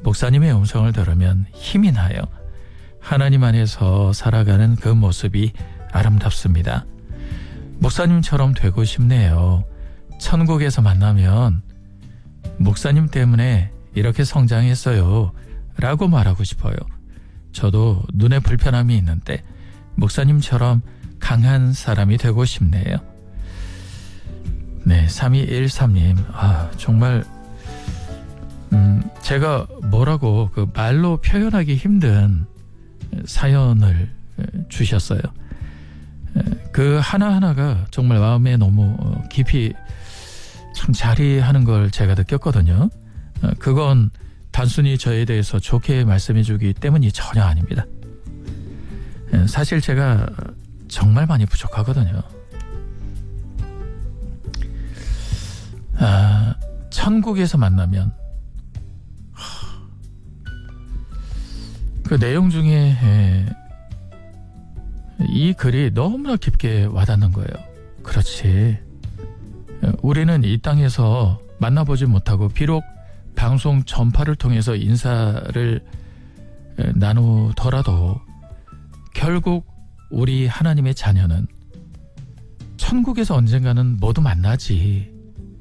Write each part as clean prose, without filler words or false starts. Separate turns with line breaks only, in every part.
목사님의 음성을 들으면 힘이 나요. 하나님 안에서 살아가는 그 모습이 아름답습니다. 목사님처럼 되고 싶네요. 천국에서 만나면 목사님 때문에 이렇게 성장했어요 라고 말하고 싶어요. 저도 눈에 불편함이 있는데 목사님처럼 강한 사람이 되고 싶네요. 네, 3213님, 정말 제가 뭐라고 그 말로 표현하기 힘든 사연을 주셨어요. 그 하나하나가 정말 마음에 너무 깊이 참 자리하는 걸 제가 느꼈거든요. 그건 단순히 저에 대해서 좋게 말씀해 주기 때문이 전혀 아닙니다. 사실 제가 정말 많이 부족하거든요. 천국에서 만나면 그 내용 중에 이 글이 너무나 깊게 와닿는 거예요. 그렇지. 우리는 이 땅에서 만나보지 못하고 비록 방송 전파를 통해서 인사를 나누더라도 결국 우리 하나님의 자녀는 천국에서 언젠가는 모두 만나지.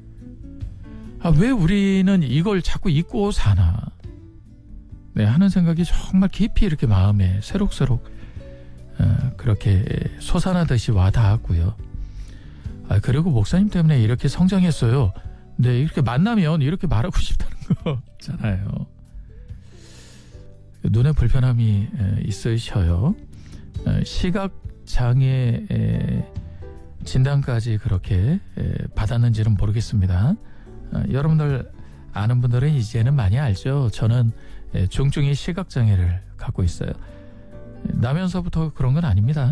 왜 우리는 이걸 자꾸 잊고 사나? 네, 하는 생각이 정말 깊이 이렇게 마음에 새록새록 그렇게 솟아나듯이 와닿았고요. 그리고 목사님 때문에 이렇게 성장했어요. 네, 이렇게 만나면 이렇게 말하고 싶다는 거잖아요. 눈에 불편함이 있으셔요. 시각장애 진단까지 그렇게 받았는지는 모르겠습니다. 여러분들 아는 분들은 이제는 많이 알죠. 저는 중증의 시각장애를 갖고 있어요. 나면서부터 그런 건 아닙니다.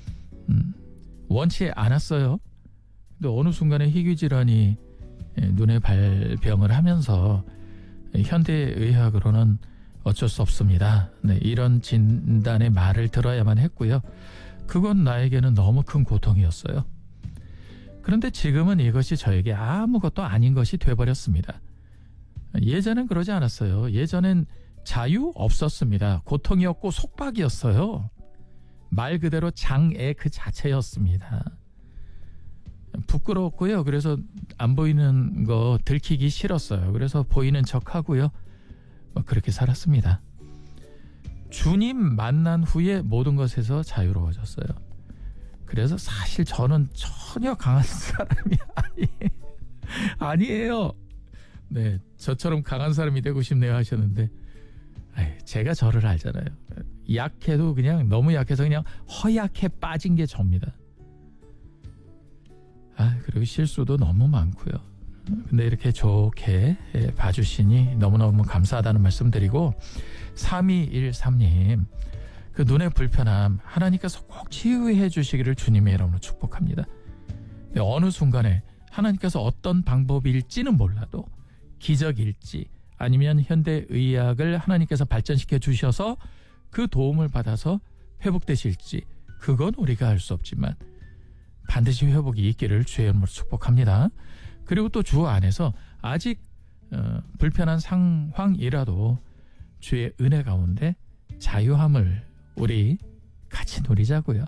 원치 않았어요. 근데 어느 순간에 희귀질환이 눈에 발병을 하면서 현대의학으로는 어쩔 수 없습니다. 네, 이런 진단의 말을 들어야만 했고요. 그건 나에게는 너무 큰 고통이었어요. 그런데 지금은 이것이 저에게 아무것도 아닌 것이 돼버렸습니다. 예전엔 그러지 않았어요. 예전엔 자유 없었습니다. 고통이었고 속박이었어요. 말 그대로 장애 그 자체였습니다. 부끄러웠고요. 그래서 안 보이는 거 들키기 싫었어요. 그래서 보이는 척하고요. 그렇게 살았습니다. 주님 만난 후에 모든 것에서 자유로워졌어요. 그래서 사실 저는 전혀 강한 사람이 아니에요. 네, 저처럼 강한 사람이 되고 싶네요 하셨는데 제가 저를 알잖아요. 약해도 그냥 너무 약해서 그냥 허약해 빠진 게 접니다. 그리고 실수도 너무 많고요. 근데 이렇게 좋게 봐주시니 너무너무 감사하다는 말씀드리고 3213님 그 눈의 불편함 하나님께서 꼭 치유해 주시기를 주님의 이름으로 축복합니다. 어느 순간에 하나님께서 어떤 방법일지는 몰라도 기적일지 아니면 현대의학을 하나님께서 발전시켜 주셔서 그 도움을 받아서 회복되실지 그건 우리가 알 수 없지만 반드시 회복이 있기를 주의 이름으로 축복합니다. 그리고 또 주 안에서 아직 불편한 상황이라도 주의 은혜 가운데 자유함을 우리 같이 누리자고요.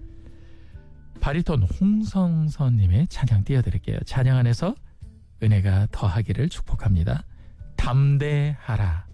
바리톤 홍성선님의 찬양 띄워드릴게요. 찬양 안에서 은혜가 더하기를 축복합니다. 담대하라.